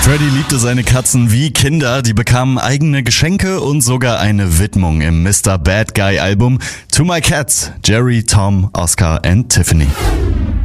Freddie liebte seine Katzen wie Kinder, die bekamen eigene Geschenke und sogar eine Widmung im Mr. Bad Guy Album To My Cats, Jerry, Tom, Oscar and Tiffany.